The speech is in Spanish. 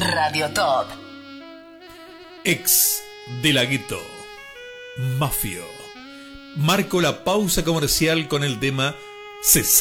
Radio Top. Ex de la Gueto, Mafio. Marco la pausa comercial con el tema 60